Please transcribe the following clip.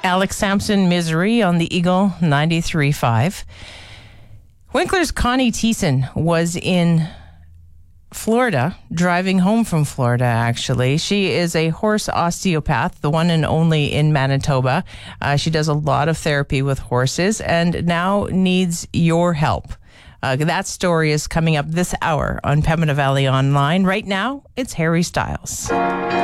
Alex Sampson, Misery on the Eagle 93.5. Winkler's Connie Thiessen was in Florida, driving home from Florida, actually. She is a horse osteopath, the one and only in Manitoba. She does a lot of therapy with horses and now needs your help. That story is coming up this hour on Pembina Valley Online. Right now, it's Harry Styles.